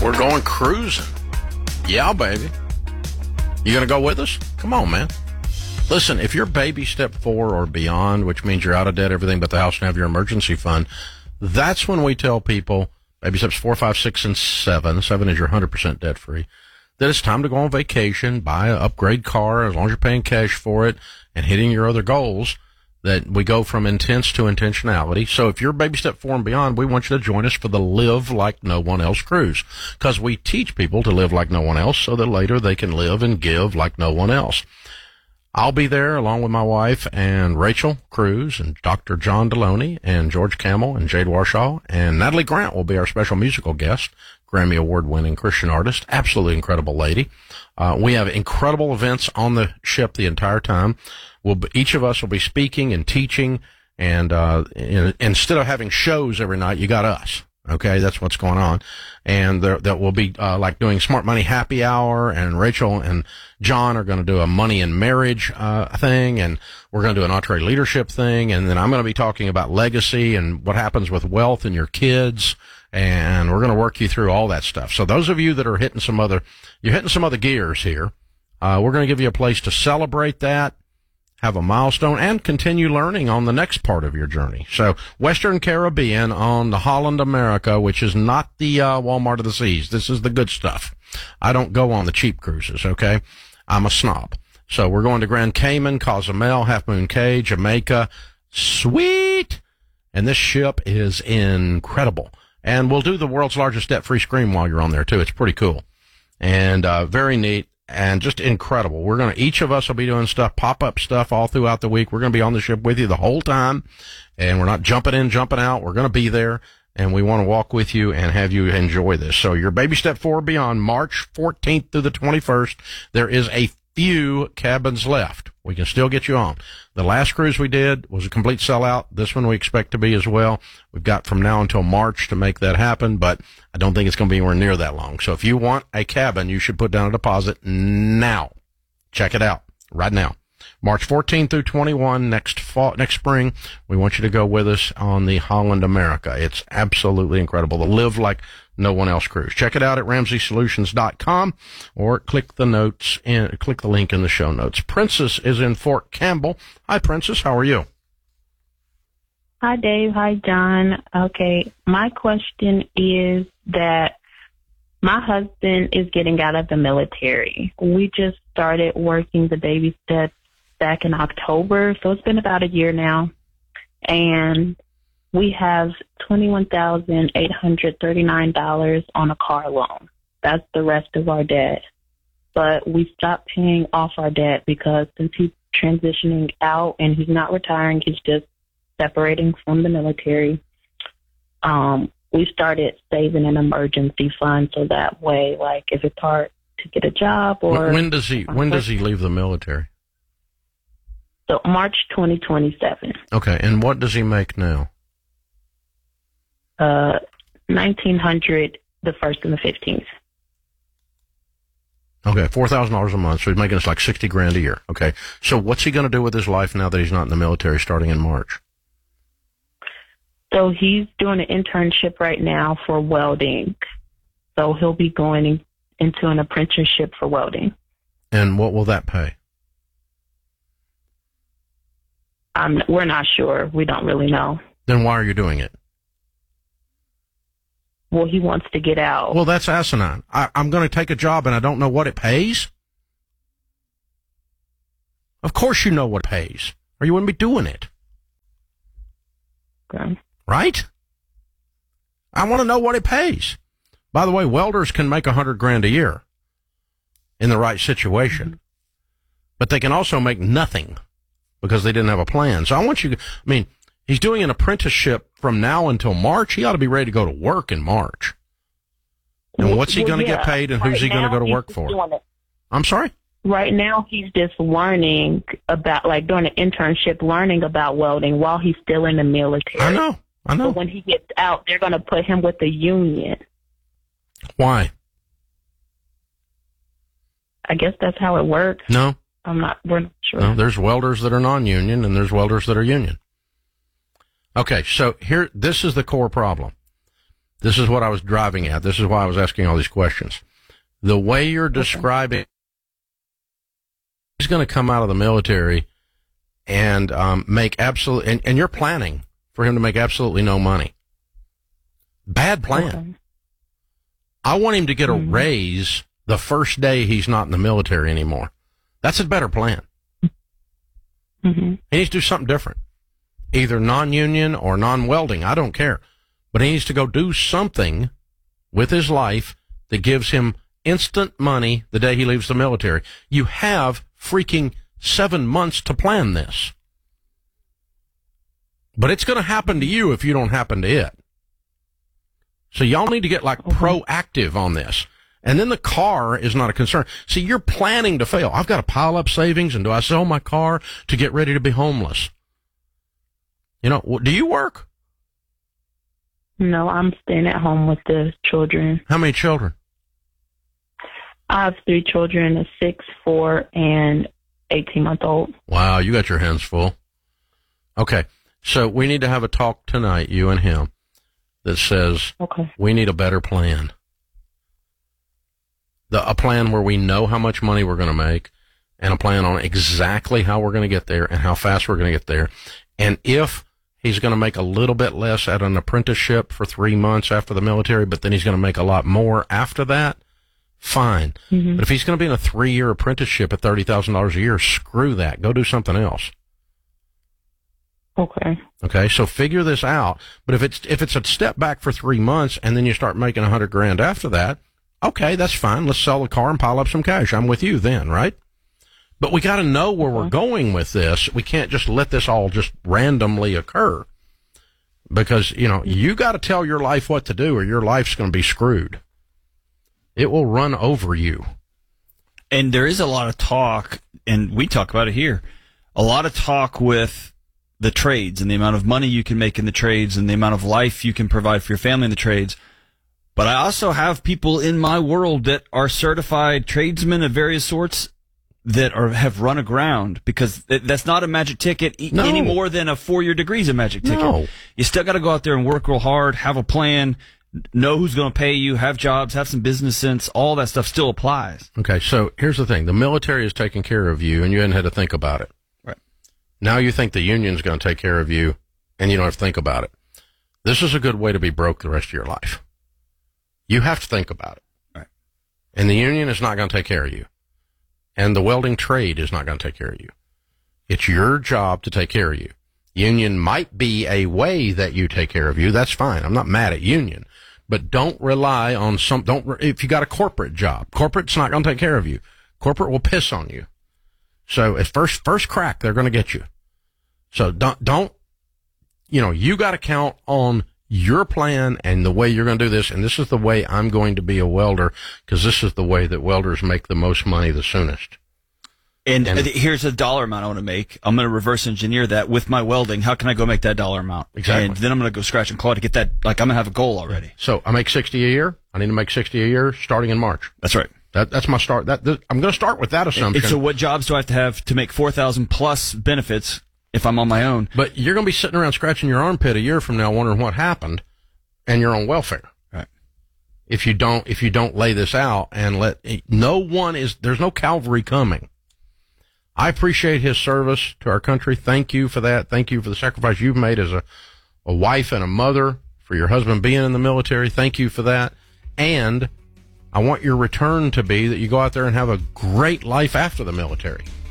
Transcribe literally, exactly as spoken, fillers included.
We're going cruising. Yeah, baby. You going to go with us? Come on, man. Listen, if you're baby step four or beyond, which means you're out of debt, everything but the house, and have your emergency fund, that's when we tell people, baby steps four, five, six, and seven, seven is your one hundred percent debt free, that it's time to go on vacation, buy an upgrade car, as long as you're paying cash for it and hitting your other goals, that we go from intense to intentionality. So if you're baby step four and beyond, we want you to join us for the Live Like No One Else cruise, because we teach people to live like no one else so that later they can live and give like no one else. I'll be there along with my wife and Rachel Cruz and Doctor John Deloney and George Camel and Jade Warshaw, and Natalie Grant will be our special musical guest, Grammy Award-winning Christian artist, absolutely incredible lady. Uh, we have incredible events on the ship the entire time. We'll be, each of us will be speaking and teaching, and uh, in, instead of having shows every night, you got us. Okay, that's what's going on. And there, that will be, uh, like doing Smart Money Happy Hour, and Rachel and John are going to do a money and marriage, uh, thing, and we're going to do an Entre Leadership thing, and then I'm going to be talking about legacy and what happens with wealth and your kids, and we're going to work you through all that stuff. So those of you that are hitting some other, you're hitting some other gears here, uh, we're going to give you a place to celebrate that, have a milestone, and continue learning on the next part of your journey. So Western Caribbean on the Holland America, which is not the uh, Walmart of the Seas. This is the good stuff. I don't go on the cheap cruises, okay? I'm a snob. So we're going to Grand Cayman, Cozumel, Half Moon Cay, Jamaica. Sweet! And this ship is incredible. And we'll do the world's largest debt-free scream while you're on there, too. It's pretty cool. And uh very neat. And just incredible. We're going to, each of us will be doing stuff, pop-up stuff all throughout the week. We're going to be on the ship with you the whole time. And we're not jumping in, jumping out. We're going to be there. And we want to walk with you and have you enjoy this. So your baby step four beyond, March fourteenth through the twenty-first. There is a few cabins left. We can still get you on. The last cruise we did was a complete sellout. This one we expect to be as well. We've got from now until March to make that happen, but I don't think it's going to be anywhere near that long. So if you want a cabin, you should put down a deposit now. Check it out right now. March fourteenth through twenty-first next fall, next spring. We want you to go with us on the Holland America. It's absolutely incredible. The Live Like No One Else cruise. Check it out at ramsey solutions dot com or click the notes in, click the link in the show notes. Princess is in Fort Campbell. Hi, Princess. How are you? Hi, Dave. Hi, John. Okay. My question is that my husband is getting out of the military. We just started working the baby steps back in October, so it's been about a year now. And we have twenty-one thousand eight hundred thirty-nine dollars on a car loan. That's the rest of our debt. But we stopped paying off our debt because since he's transitioning out and he's not retiring, he's just separating from the military, um, we started saving an emergency fund so that way, like, if it's hard to get a job or... When does he, when does he leave the military? So March twenty twenty-seven. Okay, and what does he make now? Uh, nineteen hundred the first and the fifteenth. Okay, four thousand dollars a month, so he's making us like sixty grand a year. Okay, so what's he going to do with his life now that he's not in the military starting in March? So he's doing an internship right now for welding. So he'll be going in, into an apprenticeship for welding. And what will that pay? Um, we're not sure. We don't really know. Then why are you doing it? Well, he wants to get out. Well, that's asinine. I, I'm going to take a job and I don't know what it pays? Of course you know what it pays, or you wouldn't be doing it. Okay. Right? I want to know what it pays. By the way, welders can make a hundred grand a year in the right situation, mm-hmm. but they can also make nothing because they didn't have a plan. So I want you, I mean, he's doing an apprenticeship from now until March. He ought to be ready to go to work in March. And well, what's he going to yeah. get paid, and who's right he going to go to work for? I'm sorry? Right now, he's just learning about, like, doing an internship, learning about welding while he's still in the military. I know. I know. But when he gets out, they're going to put him with the union. Why? I guess that's how it works. No. I'm not, we're not sure. No, there's welders that are non-union, and there's welders that are union. Okay, so here, this is the core problem. This is what I was driving at. This is why I was asking all these questions. The way you're Okay. describing, he's going to come out of the military and um, make absolute, and, and you're planning for him to make absolutely no money. Bad plan. Okay. I want him to get a Mhm. raise the first day he's not in the military anymore. That's a better plan. Mm-hmm. He needs to do something different, either non-union or non-welding. I don't care. But he needs to go do something with his life that gives him instant money the day he leaves the military. You have freaking seven months to plan this. But it's going to happen to you if you don't happen to it. So y'all need to get like Okay. proactive on this. And then the car is not a concern. See, you're planning to fail. I've got to pile up savings, and do I sell my car to get ready to be homeless? You know, do you work? No, I'm staying at home with the children. How many children? I have three children, a six, four, and eighteen-month-old. Wow, you got your hands full. Okay, so we need to have a talk tonight, you and him, that says Okay. we need a better plan. The, a plan where we know how much money we're going to make, and a plan on exactly how we're going to get there and how fast we're going to get there. And if he's going to make a little bit less at an apprenticeship for three months after the military, but then he's going to make a lot more after that, fine. Mm-hmm. But if he's going to be in a three-year apprenticeship at thirty thousand dollars a year, screw that. Go do something else. Okay. Okay, so figure this out. But if it's if it's a step back for three months and then you start making a hundred grand after that, okay, that's fine. Let's sell the car and pile up some cash. I'm with you then, right? But we got to know where we're going with this. We can't just let this all just randomly occur, because you know you got to tell your life what to do, or your life's going to be screwed. It will run over you. And there is a lot of talk, and we talk about it here, a lot of talk with the trades and the amount of money you can make in the trades and the amount of life you can provide for your family in the trades. But I also have people in my world that are certified tradesmen of various sorts that are have run aground, because that's not a magic ticket e- No. any more than a four-year degree is a magic ticket. No. You still got to go out there and work real hard, have a plan, know who's going to pay you, have jobs, have some business sense. All that stuff still applies. Okay, so here's the thing. The military is taking care of you, and you hadn't had to think about it. Right. Now you think the union's going to take care of you, and you don't have to think about it. This is a good way to be broke the rest of your life. You have to think about it. Right. And the union is not going to take care of you. And the welding trade is not going to take care of you. It's your job to take care of you. Union might be a way that you take care of you. That's fine. I'm not mad at union. But don't rely on some, don't, if you got a corporate job, corporate's not going to take care of you. Corporate will piss on you. So at first, first crack, they're going to get you. So don't, don't, you know, you got to count on your plan and the way you're going to do this. And this is the way I'm going to be a welder, because this is the way that welders make the most money the soonest. And, And- here's a dollar amount I want to make. I'm going to reverse engineer that with my welding. How can I go make that dollar amount? Exactly. And then I'm going to go scratch and claw to get that. Like, I'm going to have a goal already. So I make sixty a year. I need to make sixty a year starting in March. That's right. That, that's my start. That, that I'm going to start with that assumption. And so what jobs do I have to have to make four thousand plus benefits if I'm on my own? But you're going to be sitting around scratching your armpit a year from now wondering what happened, and you're on welfare. Right. If you don't, if you don't lay this out and let, no one is, there's no cavalry coming. I appreciate his service to our country. Thank you for that. Thank you for the sacrifice you've made as a, a wife and a mother, for your husband being in the military. Thank you for that. And I want your return to be that you go out there and have a great life after the military.